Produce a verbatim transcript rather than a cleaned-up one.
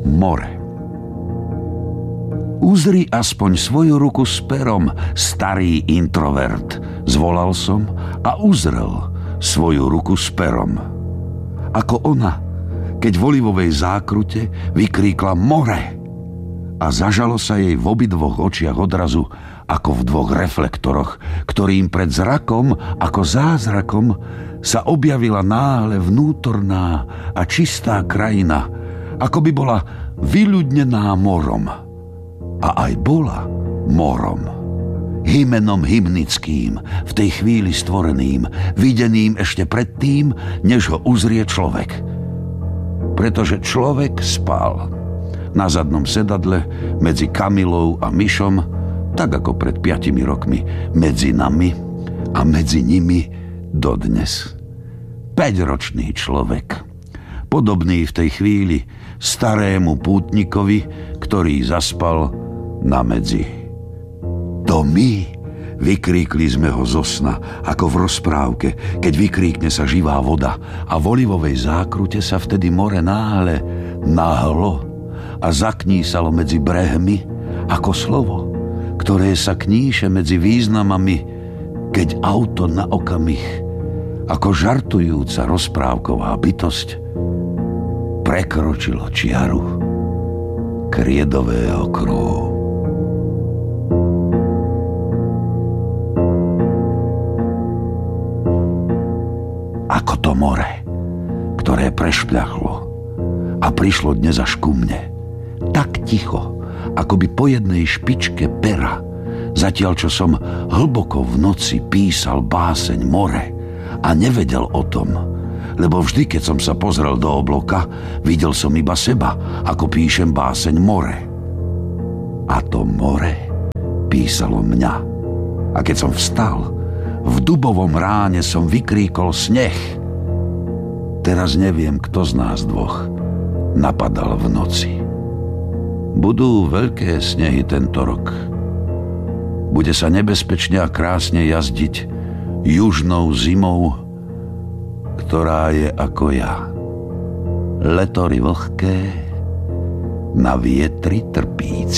More. Uzri aspoň svoju ruku s perom, starý introvert, zvolal som a uzrel svoju ruku s perom. Ako ona, keď v olivovej zákrute vykríkla more a zažalo sa jej v obidvoch očiach odrazu ako v dvoch reflektoroch, ktorým pred zrakom ako zázrakom sa objavila náhle vnútorná a čistá krajina, ako by bola vyľudnená morom. A aj bola morom. Hymenom hymnickým, v tej chvíli stvoreným, videným ešte predtým, než ho uzrie človek. Pretože človek spal na zadnom sedadle medzi Kamilou a Myšom, tak ako pred piatimi rokmi, medzi nami a medzi nimi dodnes. Päťročný človek, podobný v tej chvíli starému pútnikovi, ktorý zaspal na medzi. To my, vykríkli sme ho zo sna, ako v rozprávke, keď vykríkne sa živá voda a v olivovej zákrute sa vtedy more náhle nahlo a zaknísalo medzi brehmi ako slovo, ktoré sa kníše medzi významami, keď auto na okamih, ako žartujúca rozprávková bytosť, prekročilo čiaru kriedového kruhu. Ako to more, ktoré prešpľachlo a prišlo dnes až ku mne, tak ticho, ako by po jednej špičke pera, zatiaľ čo som hlboko v noci písal báseň more a nevedel o tom, lebo vždy, keď som sa pozrel do obloka, videl som iba seba, ako píšem báseň more. A to more písalo mňa. A keď som vstal, v dubovom ráne som vykríkol sneh. Teraz neviem, kto z nás dvoch napadal v noci. Budú veľké snehy tento rok. Bude sa nebezpečne a krásne jazdiť južnou zimou, ktorá je ako ja. Letory vlhké, na vietri trpíci.